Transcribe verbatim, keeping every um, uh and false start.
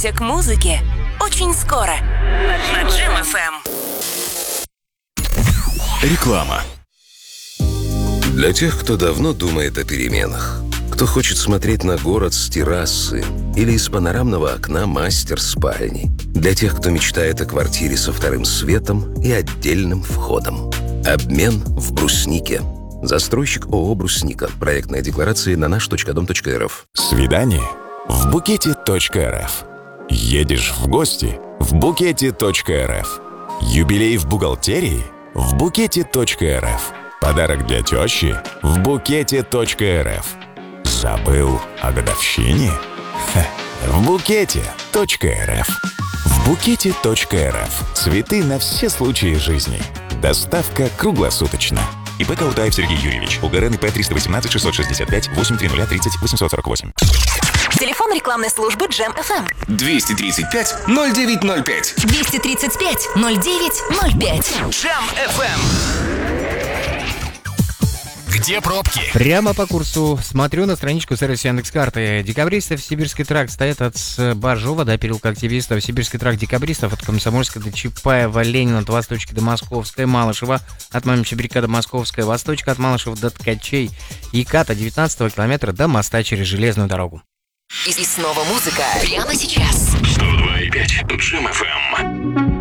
Приготовься к музыке. Очень скоро на Джем эф эм. Реклама. Для тех, кто давно думает о переменах, кто хочет смотреть на город с террасы или из панорамного окна мастер-спальни, для тех, кто мечтает о квартире со вторым светом и отдельным входом. Обмен в Бруснике. Застройщик ООО «Брусника». Проектная декларация на наш точка дом точка эр эф. Свидание в букете точка эр эф. Едешь в гости в букете точка эр эф. Юбилей в бухгалтерии в букете точка эр эф. Подарок для тещи в букете точка эр эф. Забыл о годовщине? Ха, в букете точка эр эф. В букете точка эр эф. Цветы на все случаи жизни. Доставка круглосуточно. ИП Каутаев Сергей Юрьевич. УГРН ИП триста восемнадцать шестьсот шестьдесят пять восемьсот тридцать тридцать восемьсот сорок восемь. Телефон рекламной службы Джем эф эм. двести тридцать пять ноль девять ноль пять. двести тридцать пять ноль девять ноль пять. Джем эф эм. Где пробки? Прямо по курсу. Смотрю на страничку сервиса Яндекс.Карты. Декабристов Сибирский тракт стоят от Боржова до переулка Активистов. Сибирский тракт Декабристов от Комсомольска до Чапаева, Ленина, от Восточки до Московской, Малышева, от Мамича-Берега до Московской, Восточка от Малышева до Ткачей, Иката девятнадцатого километра до моста через железную дорогу. И снова музыка. Прямо сейчас. сто два и пять Джем эф эм.